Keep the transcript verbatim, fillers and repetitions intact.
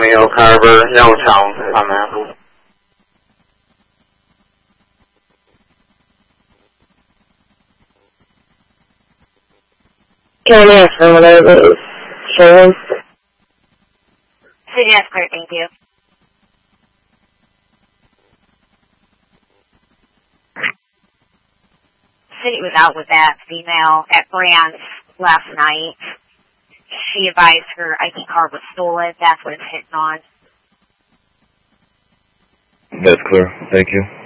Romeo Carver, no town on that. Can I ask for one of those showrooms? City Escort, thank you. City was out with that female at Brands last night. She advised her I D card was stolen. That's what it's hitting on. That's clear. Thank you.